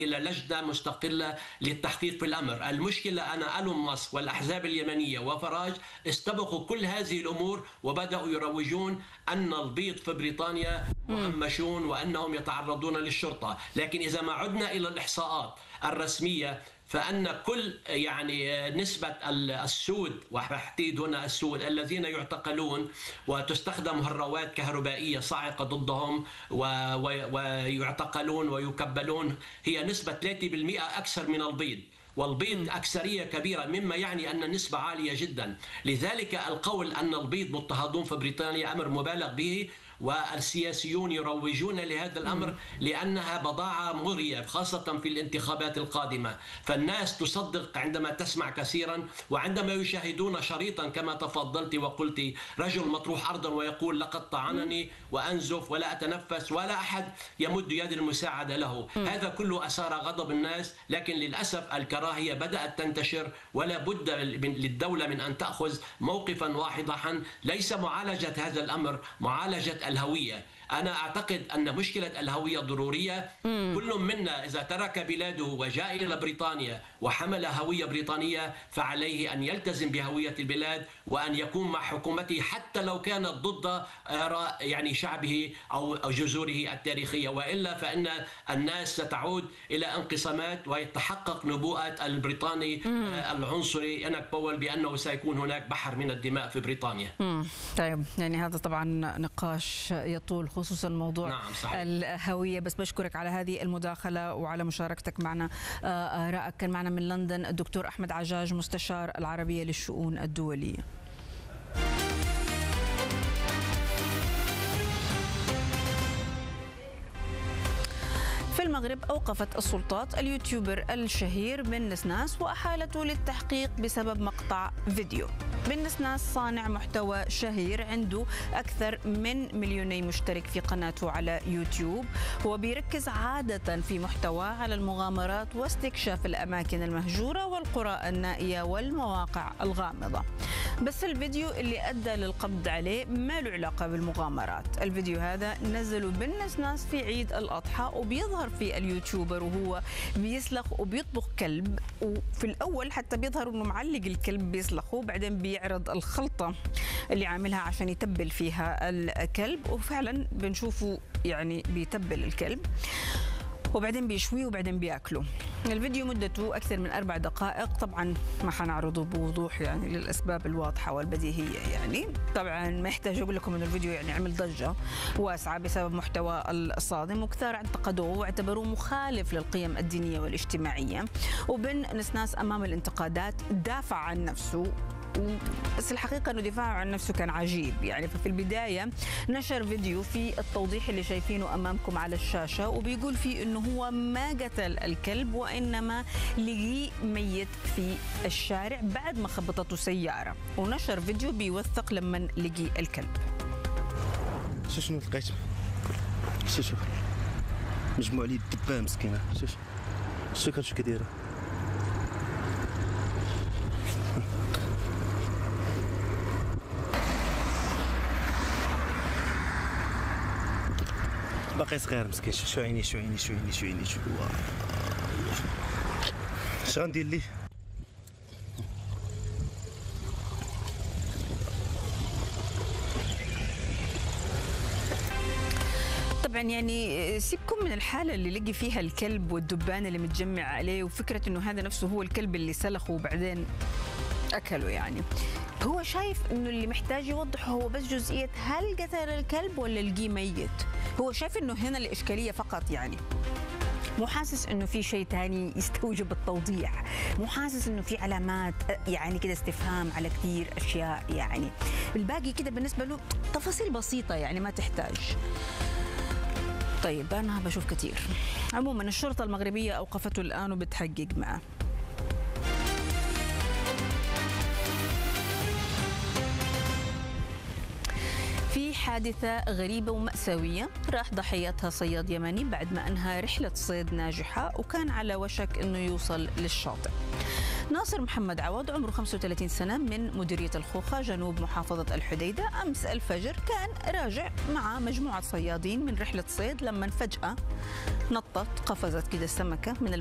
إلى لجنة مستقلة للتحقيق في الأمر. المشكلة أن أيلون ماسك والأحزاب اليمنية وفراج استبقوا كل هذه الأمور وبدأوا يروجون أن البيض في بريطانيا مهمشون وأنهم يتعرضون للشرطة. لكن إذا ما عدنا إلى الإحصاءات الرسمية فأن كل نسبة السود، وتحديد هنا السود الذين يعتقلون وتستخدم هروات كهربائية صاعقة ضدهم ويعتقلون ويكبلون، هي نسبة 3% أكثر من البيض، والبيض أكثرية كبيرة، مما يعني أن النسبة عالية جدا. لذلك القول أن البيض مضطهدون في بريطانيا أمر مبالغ به، والسياسيون يروجون لهذا الأمر لأنها بضاعة مغرية خاصة في الانتخابات القادمة. فالناس تصدق عندما تسمع كثيرا، وعندما يشاهدون شريطا كما تفضلت وقلت رجل مطروح أرضا ويقول لقد طعنني وأنزف ولا أتنفس ولا أحد يمد يد المساعدة له. هذا كله أثار غضب الناس، لكن للأسف الكراهية بدأت تنتشر، ولا بد للدولة من أن تأخذ موقفا واضحا. ليس معالجة هذا الأمر معالجة الهوية. أنا أعتقد أن مشكلة الهوية ضرورية. كل منا إذا ترك بلاده وجاء إلى بريطانيا وحمل هوية بريطانية فعليه أن يلتزم بهوية البلاد وأن يكون مع حكومته حتى لو كانت ضد آراء شعبه أو جذوره التاريخية، وإلا فإن الناس ستعود إلى انقسامات ويتحقق نبوءة البريطاني العنصري إنك بول بأنه سيكون هناك بحر من الدماء في بريطانيا. طيب هذا طبعا نقاش يطول، خصوصا موضوع نعم صحيح. الهوية. بس بشكرك على هذه المداخلة وعلى مشاركتك معنا آرائك. كان معنا من لندن الدكتور أحمد عجاج، مستشار العربية للشؤون الدولية. في المغرب أوقفت السلطات اليوتيوبر الشهير بن نسناس وأحالته للتحقيق بسبب مقطع فيديو. بن نسناس صانع محتوى شهير عنده أكثر من 2,000,000 مشترك في قناته على يوتيوب، وبيركز عادة في محتوى على المغامرات واستكشاف الأماكن المهجورة والقرى النائية والمواقع الغامضة. بس الفيديو اللي أدى للقبض عليه ما له علاقة بالمغامرات. الفيديو هذا نزله بن نسناس في عيد الأضحى، وبيظهر في اليوتيوبر وهو بيسلخ وبيطبخ كلب، وفي الأول حتى بيظهر إنه معلق الكلب بيسلخه، وبعدين بيعرض الخلطة اللي عاملها عشان يتبل فيها الكلب، وفعلا بنشوفه بيتبل الكلب وبعدين بيشويه وبعدين بياكله. الفيديو مدته أكثر من 4 دقائق، طبعا ما حنعرضه بوضوح للأسباب الواضحة والبديهية. طبعا ما يحتاج أقول لكم أن الفيديو عمل ضجة واسعة بسبب محتوى الصادم، وكثار انتقدوه واعتبروه مخالف للقيم الدينية والاجتماعية. وبن نسناس أمام الانتقادات دافع عن نفسه، بس الحقيقة أنه دفاعه عن نفسه كان عجيب. ففي البداية نشر فيديو في التوضيح اللي شايفينه أمامكم على الشاشة، وبيقول فيه أنه هو ما قتل الكلب وإنما لقيه ميت في الشارع بعد ما خبطته سيارة، ونشر فيديو بيوثق لما لقي الكلب. شنو لقيت؟ شوف مجموع لي الدبان مسكينة. شوف كتشوف كديرة. باقي صغير مسكين. شو عيني شو غندير ليه؟ طبعا سيبكم من الحالة اللي لقي فيها الكلب والدبان اللي متجمع عليه، وفكرة انه هذا نفسه هو الكلب اللي سلخه وبعدين اكله. هو شايف انه اللي محتاج يوضح هو بس جزئية هل قتل الكلب ولا لقيه ميت. هو شايف انه هنا الاشكالية فقط، مو حاسس انه في شيء ثاني يستوجب التوضيح، مو حاسس انه في علامات كده استفهام على كثير اشياء. الباقي كده بالنسبة له تفاصيل بسيطة ما تحتاج. طيب أنا بشوف كثير. عموما الشرطة المغربية أوقفته الآن وبتحقق معه. في حادثة غريبة ومأساوية راح ضحيتها صياد يمني بعد ما أنهى رحلة صيد ناجحة وكان على وشك أنه يوصل للشاطئ. ناصر محمد عوض عمره 35 سنة من مديرية الخوخة جنوب محافظة الحديدة. أمس الفجر كان راجع مع مجموعة صيادين من رحلة صيد لما فجأة نطت قفزت كده السمكة من